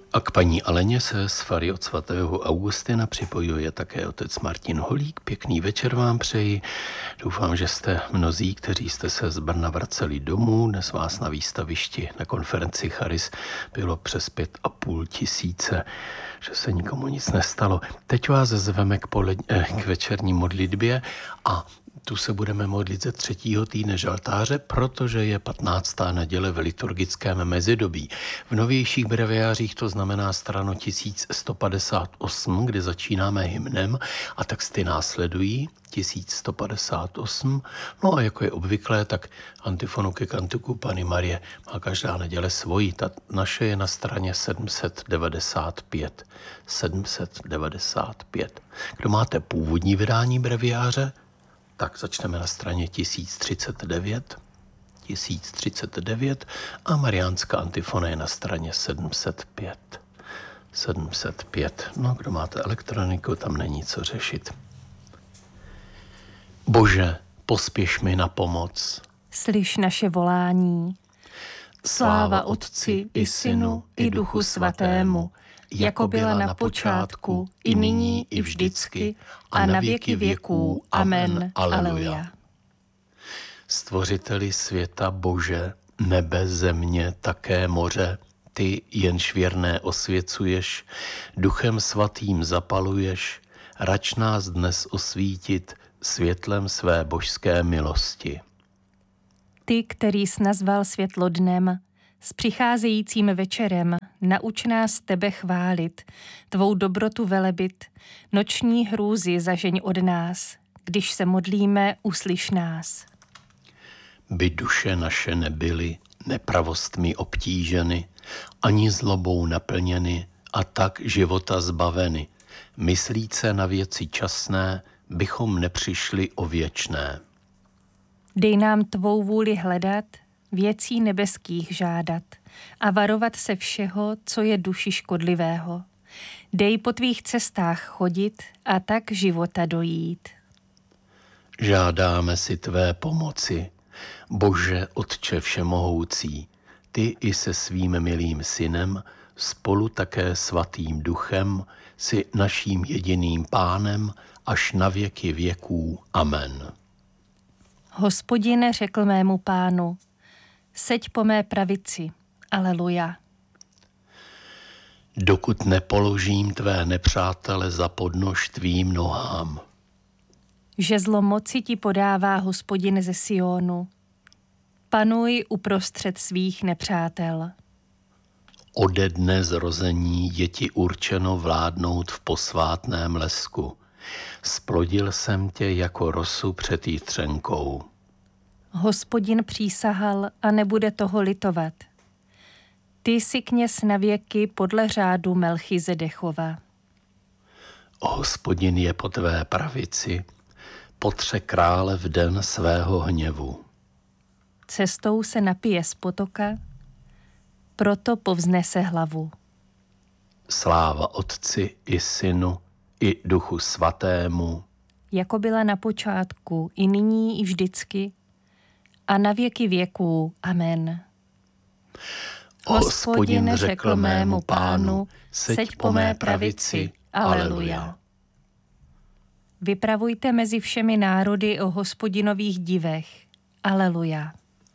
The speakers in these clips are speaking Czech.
A k paní Aleně se z fary od svatého Augustina připojuje také otec Martin Holík. Pěkný večer vám přeji. Doufám, že jste mnozí, kteří jste se z Brna vraceli domů. Dnes vás na výstavišti na konferenci Charis bylo přes 5,5 tisíce, že se nikomu nic nestalo. Teď vás zveme k večerní modlitbě a tu se budeme modlit ze 3. týdne žaltáře, protože je 15. neděle v liturgickém mezidobí. V novějších breviářích to znamená stranu 1158, kde začínáme hymnem a texty následují 1158. No a jako je obvyklé, tak antifonu ke kantiku Panny Marie má každá neděle svoji. Ta naše je na straně 795. 795. Kdo máte původní vydání breviáře, tak začneme na straně 1039 a mariánská antifona je na straně 705. 705. No, kdo máte elektroniku, tam není co řešit. Bože, pospěš mi na pomoc. Slyš naše volání. Sláva Otci i Synu i Duchu Svatému, jako byla na počátku, i nyní, i vždycky, a na věky věků. Amen. Aleluja. Stvořiteli světa Bože, nebe, země, také moře, ty jenž věrné osvěcuješ, Duchem Svatým zapaluješ, rač nás dnes osvítit světlem své božské milosti. Ty, který jsi nazval světlo dnem, s přicházejícím večerem nauč nás tebe chválit, tvou dobrotu velebit, noční hrůzy zažeň od nás, když se modlíme, uslyš nás. By duše naše nebyly nepravostmi obtíženy, ani zlobou naplněny a tak života zbaveny, myslíce na věci časné, bychom nepřišli o věčné. Dej nám tvou vůli hledat, věcí nebeských žádat a varovat se všeho, co je duši škodlivého. Dej po tvých cestách chodit a tak života dojít. Žádáme si tvé pomoci, Bože Otče všemohoucí, ty i se svým milým synem, spolu také svatým duchem, si naším jediným pánem až na věky věků. Amen. Hospodine, řekl mému pánu, seď po mé pravici. Aleluja. Dokud nepoložím tvé nepřátele za podnož tvým nohám. Žezlo moci ti podává Hospodin ze Sionu. Panuj uprostřed svých nepřátel. Ode dne zrození je ti určeno vládnout v posvátném lesku. Splodil jsem tě jako rosu před jitřenkou. Hospodin přísahal a nebude toho litovat. Ty jsi kněz na věky podle řádu Melchizedechova. Hospodin je po tvé pravici, potře krále v den svého hněvu. Cestou se napije z potoka, proto povznese hlavu. Sláva Otci i Synu i Duchu Svatému, jako byla na počátku, i nyní, i vždycky, a na věky věků. Amen. Hospodin řekl mému pánu, seď po mé pravici. Aleluja. Vypravujte mezi všemi národy o Hospodinových divech. Aleluja.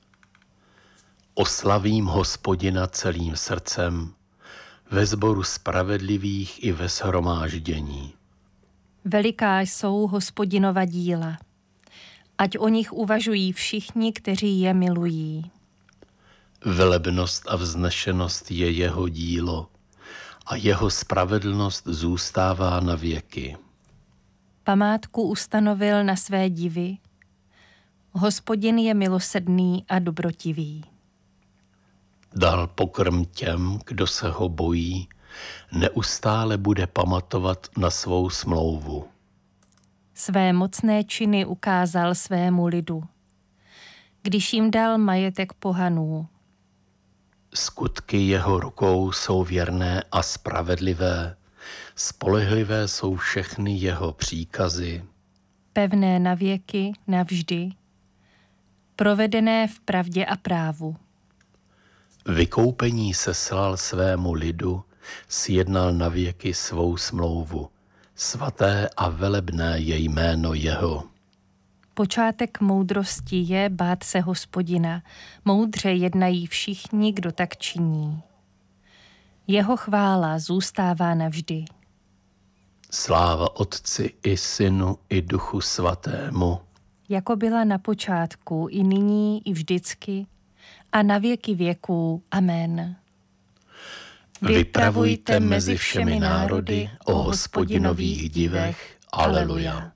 Oslavím Hospodina celým srdcem, ve sboru spravedlivých i ve shromáždění. Veliká jsou Hospodinova díla, ať o nich uvažují všichni, kteří je milují. Velebnost a vznešenost je jeho dílo a jeho spravedlnost zůstává na věky. Památku ustanovil na své divy. Hospodin je milosrdný a dobrotivý. Dal pokrm těm, kdo se ho bojí, neustále bude pamatovat na svou smlouvu. Své mocné činy ukázal svému lidu, když jim dal majetek pohanů. Skutky jeho rukou jsou věrné a spravedlivé, spolehlivé jsou všechny jeho příkazy. Pevné na věky, navždy, provedené v pravdě a právu. Vykoupení seslal svému lidu, sjednal navěky svou smlouvu. Svaté a velebné je jméno jeho. Počátek moudrosti je bát se Hospodina. Moudře jednají všichni, kdo tak činí. Jeho chvála zůstává navždy. Sláva Otci i Synu i Duchu Svatému. Jako byla na počátku, i nyní, i vždycky, a na věky věků. Amen. Vypravujte mezi všemi národy o Hospodinových divech. Aleluja.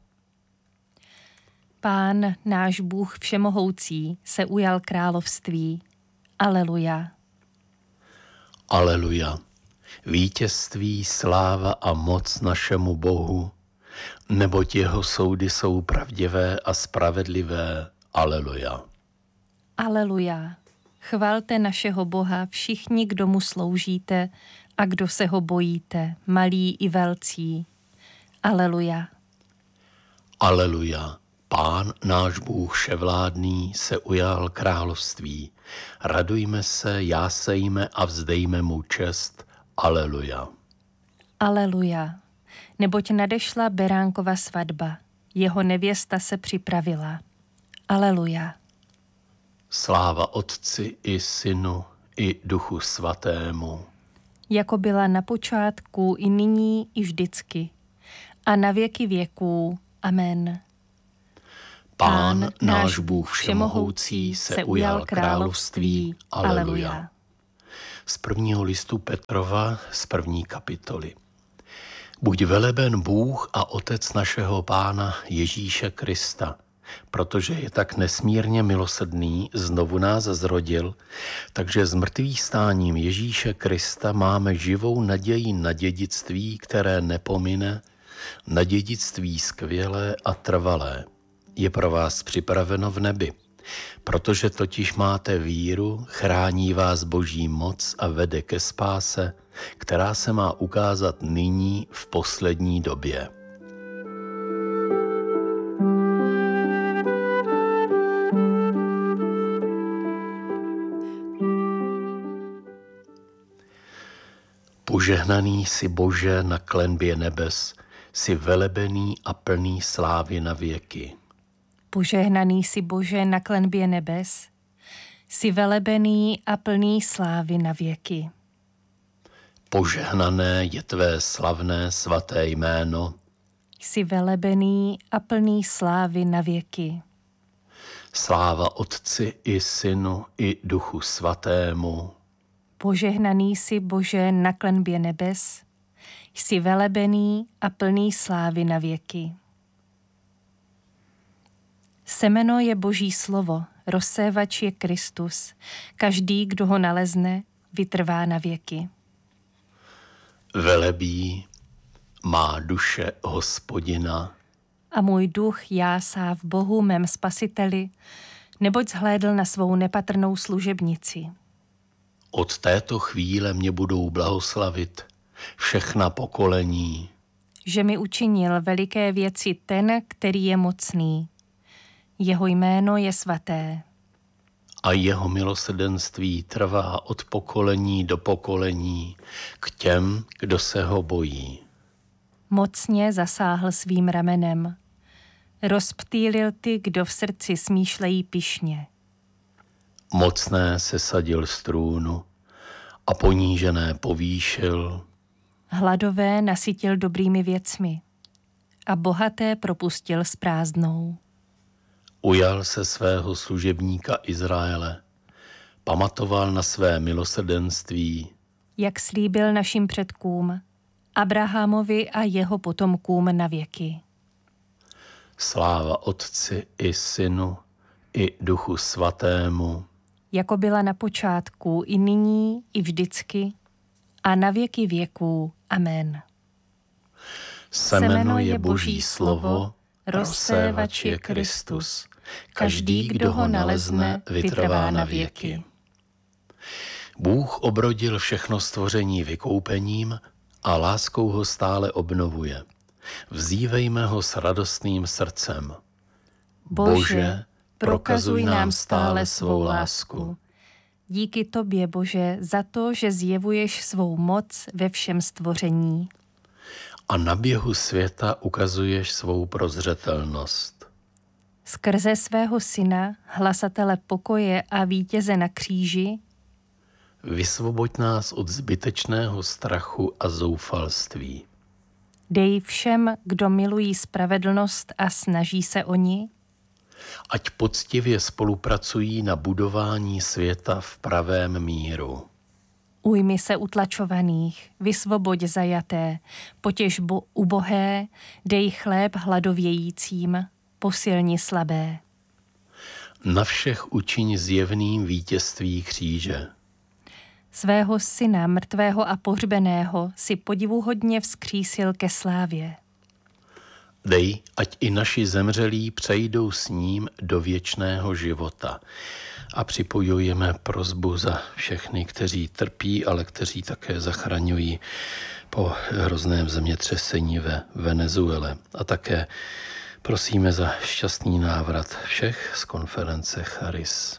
Pán, náš Bůh všemohoucí, se ujal království. Aleluja. Aleluja. Vítězství, sláva a moc našemu Bohu, neboť jeho soudy jsou pravdivé a spravedlivé. Aleluja. Aleluja. Chvalte našeho Boha všichni, kdo mu sloužíte a kdo se ho bojíte, malí i velcí. Aleluja. Aleluja. Pán, náš Bůh vševládný, se ujal království. Radujme se, jásejme a vzdejme mu čest. Aleluja. Aleluja. Neboť nadešla beránkova svatba. Jeho nevěsta se připravila. Aleluja. Sláva Otci i Synu i Duchu Svatému. Jako byla na počátku, i nyní, i vždycky. A na věky věků. Amen. Pán, náš Bůh všemohoucí, se ujal království. Aleluja. Z prvního listu Petrova, z 1. kapitoly. Buď veleben Bůh a Otec našeho Pána Ježíše Krista, protože je tak nesmírně milosrdný, znovu nás zrodil, takže s mrtvých stáním Ježíše Krista máme živou naději na dědictví, které nepomine, na dědictví skvělé a trvalé. Je pro vás připraveno v nebi, protože totiž máte víru, chrání vás Boží moc a vede ke spáse, která se má ukázat nyní v poslední době. Požehnaný jsi, Bože, na klenbě nebes, jsi velebený a plný slávy na věky. Požehnaný jsi, Bože, na klenbě nebes, jsi velebený a plný slávy na věky. Požehnané je tvé slavné svaté jméno, Jsi velebený a plný slávy na věky. sláva Otci i Synu i Duchu Svatému. Požehnaný jsi, Bože, na klenbě nebes, jsi velebený a plný slávy na věky. Semeno je Boží slovo, rozsévač je Kristus. Každý, kdo ho nalezne, vytrvá na věky. Velebí má duše Hospodina, A můj duch jásá v Bohu mém spasiteli, neboť zhlédl na svou nepatrnou služebnici. od této chvíle mě budou blahoslavit všechna pokolení. Že mi učinil veliké věci ten, který je mocný. Jeho jméno je svaté. A jeho milosrdenství trvá od pokolení do pokolení k těm, kdo se ho bojí. Mocně zasáhl svým ramenem. Rozptýlil ty, kdo v srdci smýšlejí pyšně. Mocné sesadil z trůnu a ponížené povýšil. Hladové nasytil dobrými věcmi a bohaté propustil s prázdnou. Ujal se svého služebníka Izraele, pamatoval na své milosrdenství, Jak slíbil našim předkům, Abrahamovi a jeho potomkům na věky. sláva Otci i Synu i Duchu Svatému. Jako byla na počátku, i nyní, i vždycky, a na věky věků. Amen. Semeno je Boží slovo, rozsévač je Kristus. Každý, kdo ho nalezne, vytrvá na věky. Bůh obrodil všechno stvoření vykoupením a láskou ho stále obnovuje. Vzívejme ho s radostným srdcem. Bože, prokazuj nám stále svou lásku. Díky tobě, Bože, za to, že zjevuješ svou moc ve všem stvoření. A na běhu světa ukazuješ svou prozřetelnost. Skrze svého syna, hlasatele pokoje a vítěze na kříži, Vysvoboď nás od zbytečného strachu a zoufalství. dej všem, kdo milují spravedlnost a snaží se o ní, Ať poctivě spolupracují na budování světa v pravém míru. ujmi se utlačovaných, vysvoboď zajaté, potěš ubohé, dej chléb hladovějícím, posilni slabé. Na všech učiň zjevným vítězství kříže. Svého syna, mrtvého a pohřbeného, si podivuhodně vzkřísil ke slávě. Dej, ať i naši zemřelí přejdou s ním do věčného života. A připojujeme prosbu za všechny, kteří trpí, ale kteří také zachraňují po hrozném zemětřesení ve Venezuele. A také prosíme za šťastný návrat všech z konference Charis.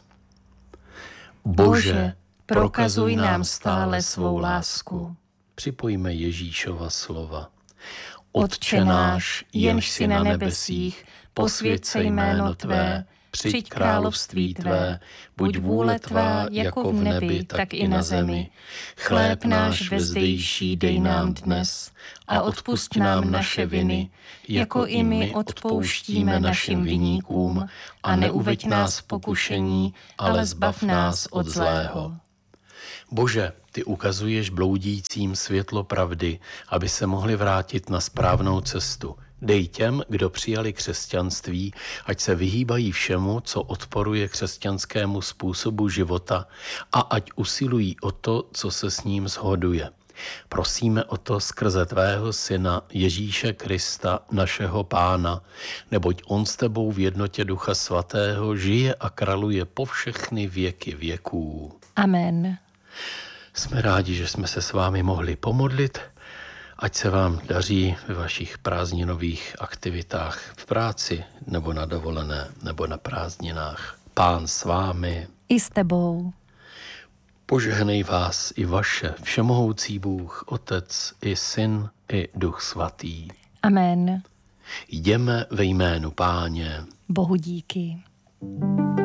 Bože, prokazuj nám stále svou lásku. Připojme Ježíšova slova. Otče náš, jenž jsi na nebesích, posvěť se jméno tvé, přijď království tvé, buď vůle tvá jako v nebi, tak i na zemi. Chléb náš vezdejší dej nám dnes a odpusť nám naše viny, jako i my odpouštíme našim viníkům, a neuveď nás v pokušení, ale zbav nás od zlého. Bože, ty ukazuješ bloudícím světlo pravdy, aby se mohli vrátit na správnou cestu. Dej těm, kdo přijali křesťanství, ať se vyhýbají všemu, co odporuje křesťanskému způsobu života, a ať usilují o to, co se s ním shoduje. Prosíme o to skrze tvého syna Ježíše Krista, našeho Pána, neboť on s tebou v jednotě Ducha Svatého žije a králuje po všechny věky věků. Amen. Jsme rádi, že jsme se s vámi mohli pomodlit. Ať se vám daří ve vašich prázdninových aktivitách v práci, nebo na dovolené, nebo na prázdninách. Pán s vámi. I s tebou. Požehnej vás i vaše všemohoucí Bůh, Otec i Syn i Duch Svatý. Amen. Jdeme ve jménu Páně. Bohu díky.